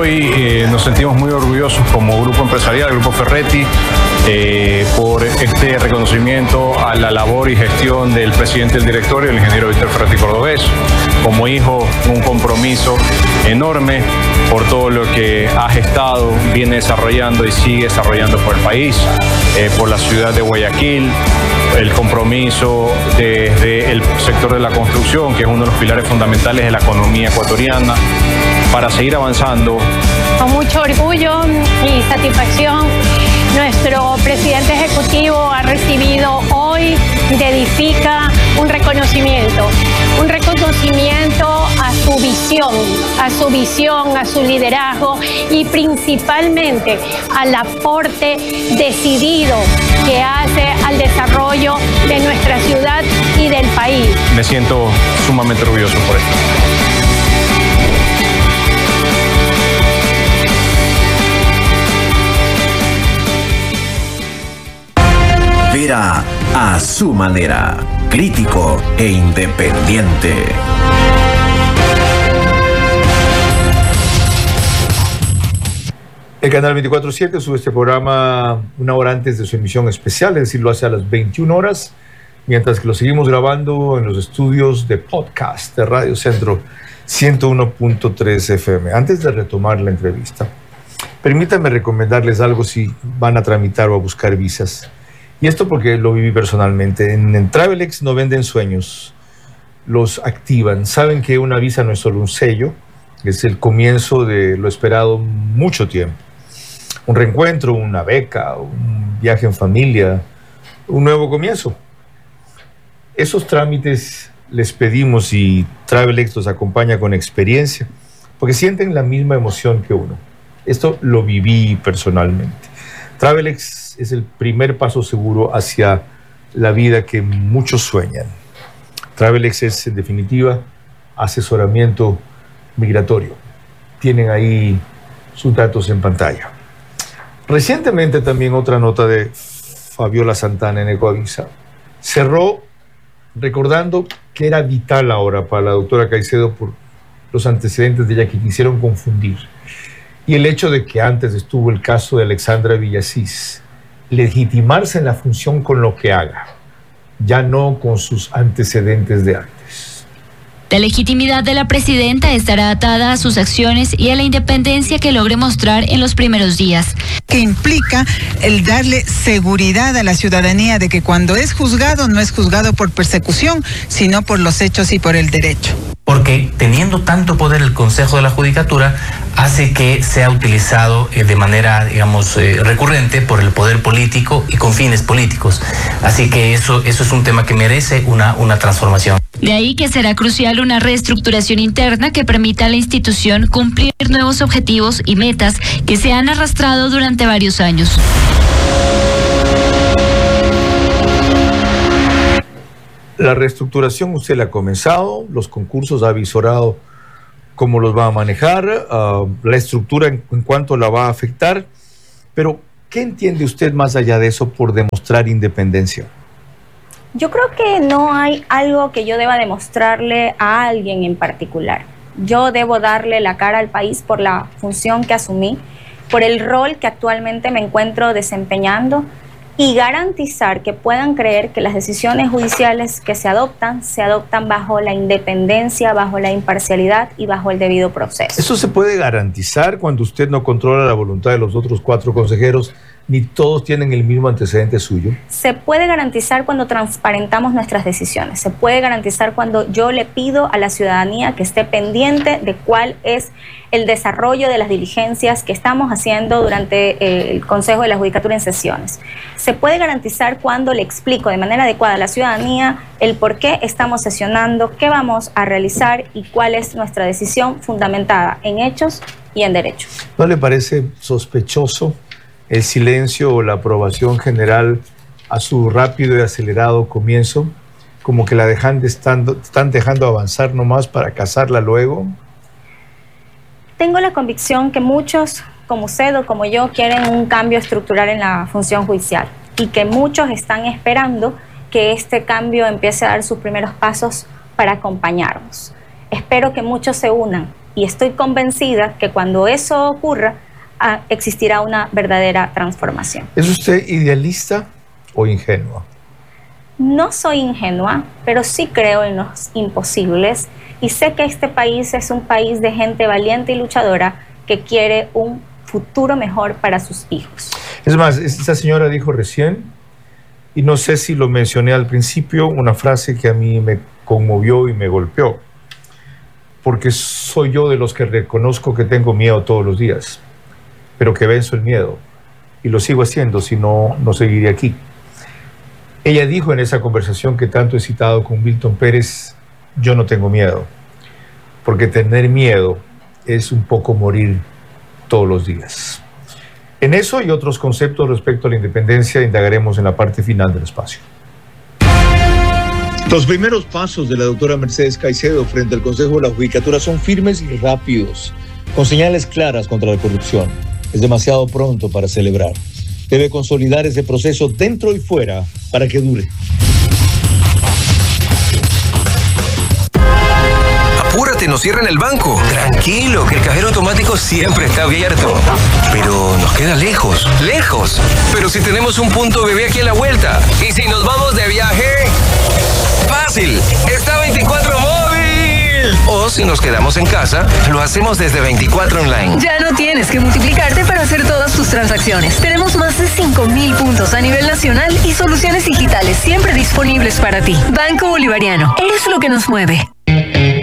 hoy nos sentimos muy orgullosos como grupo empresarial, Grupo Ferretti, por este reconocimiento a la labor y gestión del presidente del directorio, el ingeniero Víctor Ferretti Cordobés. Como hijo, un compromiso enorme por todo lo que ha gestado, viene desarrollando y sigue desarrollando por el país, por la ciudad de Guayaquil, el compromiso desde el sector de la construcción, que es uno de los pilares fundamentales de la economía ecuatoriana, para seguir avanzando. Con mucho orgullo y satisfacción, nuestro presidente ejecutivo ha recibido hoy de Edifica un reconocimiento a su visión, a su liderazgo y principalmente al aporte decidido que hace al desarrollo de nuestra ciudad y del país. Me siento sumamente orgulloso por esto. Vera a su manera, crítico e independiente. El canal 24/7 sube este programa una hora antes de su emisión especial, es decir, lo hace a las 21 horas, mientras que lo seguimos grabando en los estudios de podcast de Radio Centro 101.3 FM. Antes de retomar la entrevista, permítanme recomendarles algo si van a tramitar o a buscar visas. Y esto porque lo viví personalmente. En Travelex no venden sueños, los activan. Saben que una visa no es solo un sello, es el comienzo de lo esperado mucho tiempo. Un reencuentro, una beca, un viaje en familia, un nuevo comienzo. Esos trámites les pedimos y Travelex los acompaña con experiencia, porque sienten la misma emoción que uno. Esto lo viví personalmente. Travelex es el primer paso seguro hacia la vida que muchos sueñan. Travelex es, en definitiva, asesoramiento migratorio. Tienen ahí sus datos en pantalla. Recientemente también otra nota de Fabiola Santana en Ecoavisa cerró recordando que era vital ahora para la doctora Caicedo por los antecedentes de ella que quisieron confundir. Y el hecho de que antes estuvo el caso de Alexandra Villasís, legitimarse en la función con lo que haga, ya no con sus antecedentes de antes. La legitimidad de la presidenta estará atada a sus acciones y a la independencia que logre mostrar en los primeros días. Que implica el darle seguridad a la ciudadanía de que cuando es juzgado no es juzgado por persecución, sino por los hechos y por el derecho. Porque teniendo tanto poder el Consejo de la Judicatura hace que sea utilizado de manera, digamos, recurrente por el poder político y con fines políticos. Así que eso es un tema que merece una transformación. De ahí que será crucial una reestructuración interna que permita a la institución cumplir nuevos objetivos y metas que se han arrastrado durante varios años. La reestructuración usted la ha comenzado, los concursos ha visorado cómo los va a manejar, la estructura en cuánto la va a afectar, pero ¿qué entiende usted más allá de eso por demostrar independencia? Yo creo que no hay algo que yo deba demostrarle a alguien en particular. Yo debo darle la cara al país por la función que asumí, por el rol que actualmente me encuentro desempeñando y garantizar que puedan creer que las decisiones judiciales que se adoptan bajo la independencia, bajo la imparcialidad y bajo el debido proceso. ¿Eso se puede garantizar cuando usted no controla la voluntad de los otros 4 consejeros, ni todos tienen el mismo antecedente suyo? Se puede garantizar cuando transparentamos nuestras decisiones. Se puede garantizar cuando yo le pido a la ciudadanía que esté pendiente de cuál es el desarrollo de las diligencias que estamos haciendo durante el Consejo de la Judicatura en sesiones. Se puede garantizar cuando le explico de manera adecuada a la ciudadanía el por qué estamos sesionando, qué vamos a realizar y cuál es nuestra decisión fundamentada en hechos y en derecho. ¿No le parece sospechoso el silencio o la aprobación general a su rápido y acelerado comienzo? Como que la están dejando avanzar nomás para casarla luego. Tengo la convicción que muchos, como usted o como yo, quieren un cambio estructural en la función judicial y que muchos están esperando que este cambio empiece a dar sus primeros pasos para acompañarnos. Espero que muchos se unan y estoy convencida que cuando eso ocurra, existirá una verdadera transformación. ¿Es usted idealista o ingenua? No soy ingenua, pero sí creo en los imposibles y sé que este país es un país de gente valiente y luchadora que quiere un futuro mejor para sus hijos. Es más, esta señora dijo recién, y no sé si lo mencioné al principio, una frase que a mí me conmovió y me golpeó, porque soy yo de los que reconozco que tengo miedo todos los días, pero que venzo el miedo, y lo sigo haciendo, si no, no seguiré aquí. Ella dijo en esa conversación que tanto he citado con Milton Pérez, yo no tengo miedo, porque tener miedo es un poco morir todos los días. En eso y otros conceptos respecto a la independencia indagaremos en la parte final del espacio. Los primeros pasos de la doctora Mercedes Caicedo frente al Consejo de la Judicatura son firmes y rápidos, con señales claras contra la corrupción. Es demasiado pronto para celebrar. Debe consolidar ese proceso dentro y fuera para que dure. Apúrate, nos cierran el banco. Tranquilo, que el cajero automático siempre está abierto. Pero nos queda lejos, lejos. Pero si tenemos un punto bebé aquí a la vuelta. ¿Y si nos vamos de viaje? ¡Fácil! ¡Está 24 móvil! O si nos quedamos en casa, lo hacemos desde 24 online. Ya no tienes que multiplicarte para hacer todas tus transacciones. Tenemos más de 5.000 puntos a nivel nacional y soluciones digitales siempre disponibles para ti. Banco Bolivariano. Eres lo que nos mueve.